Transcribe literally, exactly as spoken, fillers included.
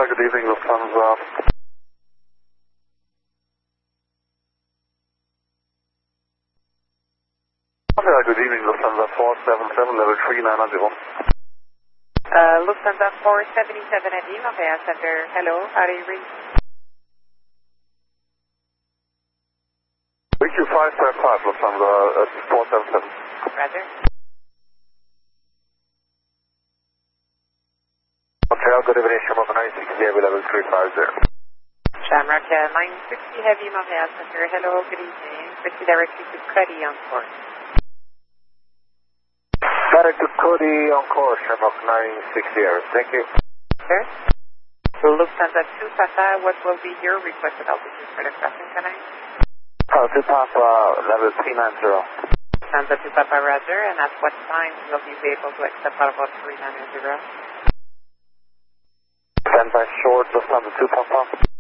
Good evening, Lufthansa. Good evening, Lufthansa four seven seven, level three nine zero. Uh, Lufthansa four seventy-seven at Lima Montreal Center. Hello, how do you read? V Q five five five, Lufthansa uh, four seven seven. Roger. Montreal, good evening, Shamrock nine sixty Heavy, level three five zero. Shamrock uh, nine sixty Heavy Montreal Center. Hello, good evening. Proceed directly to Cuddy on course. Direct to Cody on course, Shamrock nine sixty Air. Thank you. Sir? So Lufthansa two Papa, what will be your requested altitude for the crossing tonight? Uh, two Papa, level three nine zero. Lufthansa two Papa, Roger, and at what time will you be able to accept out about three nine zero? Stand by short, Lufthansa two Papa.